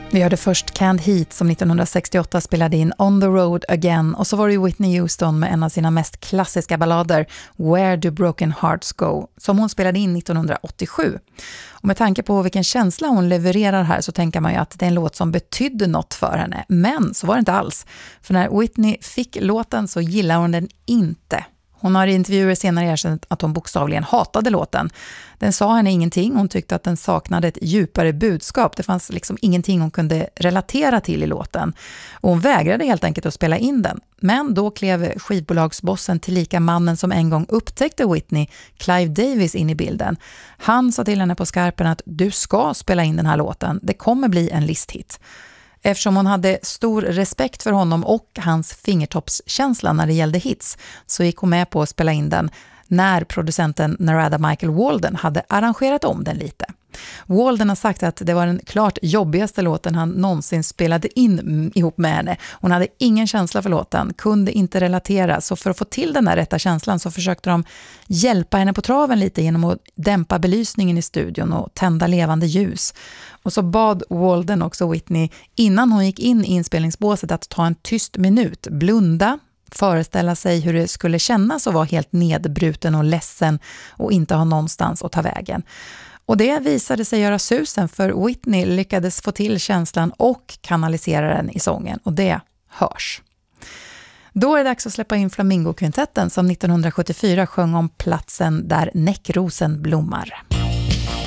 Vi hörde först Canned Heat som 1968 spelade in On the Road Again, och så var det Whitney Houston med en av sina mest klassiska ballader, Where Do Broken Hearts Go, som hon spelade in 1987. Och med tanke på vilken känsla hon levererar här så tänker man ju att det är en låt som betydde något för henne. Men så var det inte alls. För när Whitney fick låten så gillade hon den inte. Hon har i intervjuer senare erkänt att hon bokstavligen hatade låten. Den sa henne ingenting, hon tyckte att den saknade ett djupare budskap. Det fanns liksom ingenting hon kunde relatera till i låten. Och hon vägrade helt enkelt att spela in den. Men då klev skivbolagsbossen tillika mannen som en gång upptäckte Whitney, Clive Davis, in i bilden. Han sa till henne på skarpen att du ska spela in den här låten, det kommer bli en listhit. Eftersom hon hade stor respekt för honom och hans fingertoppskänsla när det gällde hits så gick hon med på att spela in den när producenten Narada Michael Walden hade arrangerat om den lite. Walden har sagt att det var den klart jobbigaste låten han någonsin spelade in ihop med henne. Hon hade ingen känsla för låten, kunde inte relatera, så för att få till den här rätta känslan så försökte de hjälpa henne på traven lite genom att dämpa belysningen i studion och tända levande ljus. Och så bad Walden också Whitney innan hon gick in i inspelningsbåset att ta en tyst minut, blunda, föreställa sig hur det skulle kännas att vara helt nedbruten och ledsen och inte ha någonstans att ta vägen. Och det visade sig göra susen, för Whitney lyckades få till känslan och kanalisera den i sången, och det hörs. Då är det dags att släppa in Flamingo-kvintetten som 1974 sjöng om platsen där näckrosen blommar.